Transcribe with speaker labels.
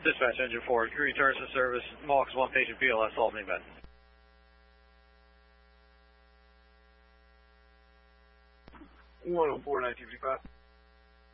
Speaker 1: Dispatch engine 4, returns to service, Mohawks 1 patient PLS, all main bed.
Speaker 2: 104, 1955.